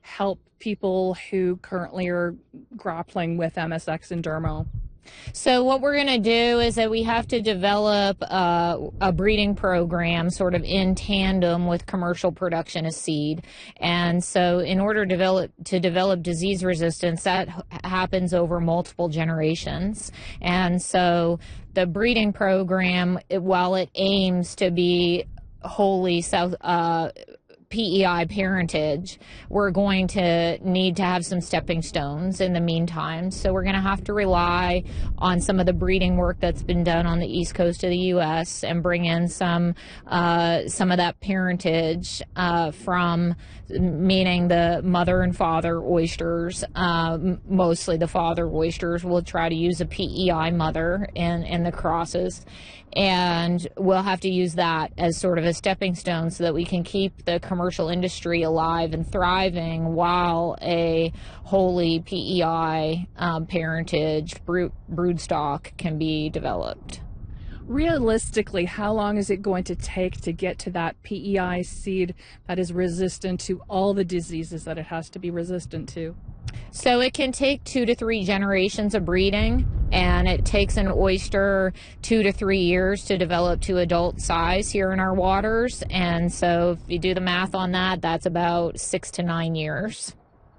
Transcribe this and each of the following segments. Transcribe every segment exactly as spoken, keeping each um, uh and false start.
help people who currently are grappling with M S X and dermo? So what we're going to do is that we have to develop uh, a breeding program sort of in tandem with commercial production of seed. And so in order to develop, to develop disease resistance, that happens over multiple generations. And so the breeding program, while it aims to be wholly South uh, P E I parentage, we're going to need to have some stepping stones in the meantime. So we're going to have to rely on some of the breeding work that's been done on the east coast of the U S and bring in some uh, some of that parentage uh, from, meaning the mother and father oysters, uh, mostly the father oysters. We'll try to use a P E I mother in, in the crosses. And we'll have to use that as sort of a stepping stone so that we can keep the commercial industry alive and thriving while a wholly P E I um, parentage brood, brood stock can be developed. Realistically, how long is it going to take to get to that P E I seed that is resistant to all the diseases that it has to be resistant to? So it can take two to three generations of breeding, and it takes an oyster two to three years to develop to adult size here in our waters. And so if you do the math on that, that's about six to nine years.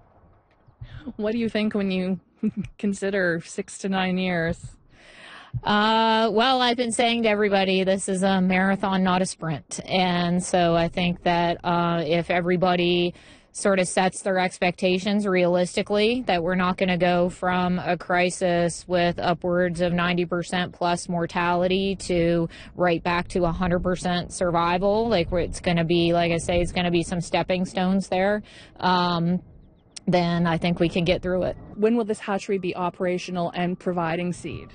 What do you think when you consider six to nine years? Uh, well, I've been saying to everybody, this is a marathon, not a sprint. And so I think that uh, if everybody sort of sets their expectations realistically, that we're not going to go from a crisis with upwards of ninety percent plus mortality to right back to one hundred percent survival. Like, it's going to be, like I say, it's going to be some stepping stones there. Um, then I think we can get through it. When will this hatchery be operational and providing seed?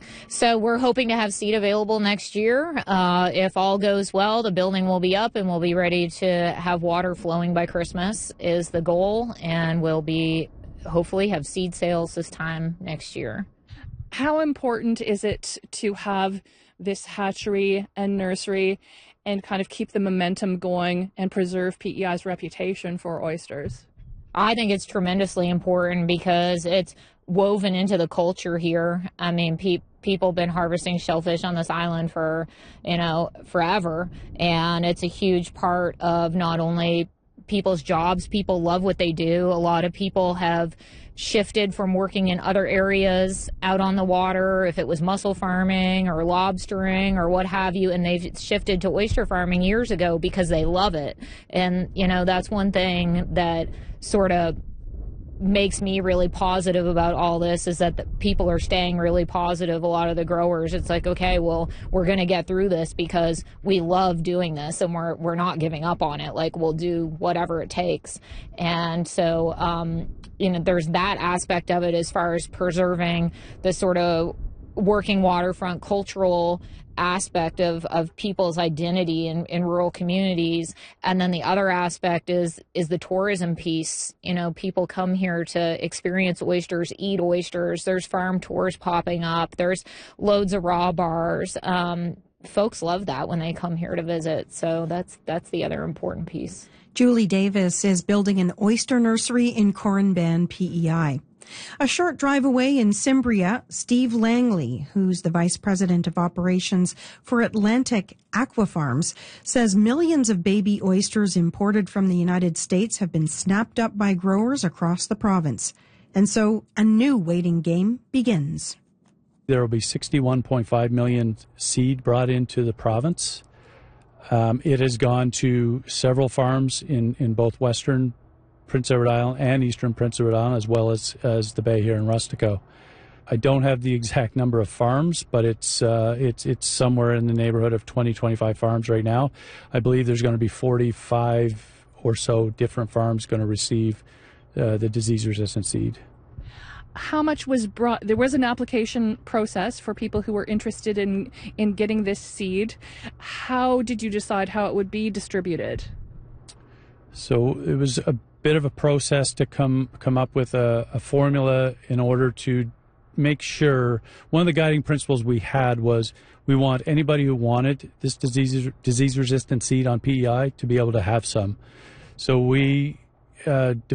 So we're hoping to have seed available next year. Uh, if all goes well, the building will be up and we'll be ready to have water flowing by Christmas is the goal, and we'll be hopefully have seed sales this time next year. How important is it to have this hatchery and nursery and kind of keep the momentum going and preserve P E I's reputation for oysters? I think it's tremendously important because it's woven into the culture here. I mean, pe people have been harvesting shellfish on this island for, you know, forever. And it's a huge part of not only people's jobs. People love what they do. A lot of people have shifted from working in other areas out on the water, if it was mussel farming or lobstering or what have you, and they've shifted to oyster farming years ago because they love it. And, you know, that's one thing that sort of makes me really positive about all this, is that the people are staying really positive. A lot of the growers, it's like, okay, well, we're going to get through this because we love doing this and we're we're not giving up on it. Like, we'll do whatever it takes. And so, um, you know, there's that aspect of it as far as preserving the sort of working waterfront cultural aspect of, of people's identity in, in rural communities. And then the other aspect is is the tourism piece. You know, people come here to experience oysters, eat oysters. There's farm tours popping up. There's loads of raw bars. Um, folks love that when they come here to visit. So that's that's the other important piece. Julie Davis is building an oyster nursery in Coranban, P E I. A short drive away in Cimbria, Steve Langley, who's the vice president of operations for Atlantic Aquafarms, says millions of baby oysters imported from the United States have been snapped up by growers across the province. And so a new waiting game begins. There will be sixty-one point five million seed brought into the province. Um, it has gone to several farms in, in both western Prince Edward Island and eastern Prince Edward Island, as well as, as the bay here in Rustico. I don't have the exact number of farms, but it's uh, it's it's somewhere in the neighborhood of twenty, twenty-five farms right now. I believe there's going to be forty-five or so different farms going to receive uh, the disease-resistant seed. How much was brought? There was an application process for people who were interested in in getting this seed. How did you decide how it would be distributed? So it was a bit of a process to come come up with a, a formula in order to make sure. One of the guiding principles we had was we want anybody who wanted this disease disease resistant seed on P E I to be able to have some. So we uh,